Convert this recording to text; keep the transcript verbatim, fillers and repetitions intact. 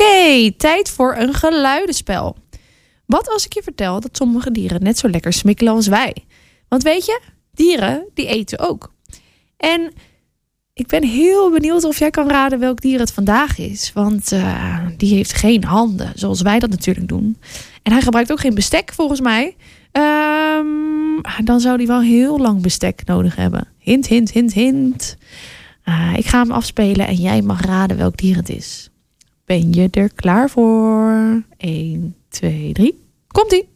okay, tijd voor een geluidenspel. Wat als ik je vertel dat sommige dieren net zo lekker smikkelen als wij? Want weet je, dieren die eten ook. En ik ben heel benieuwd of jij kan raden welk dier het vandaag is. Want uh, die heeft geen handen, zoals wij dat natuurlijk doen. En hij gebruikt ook geen bestek, volgens mij. Um, dan zou hij wel heel lang bestek nodig hebben. Hint, hint, hint, hint. Uh, ik ga hem afspelen en jij mag raden welk dier het is. Ben je er klaar voor? één, twee, drie. Komt-ie!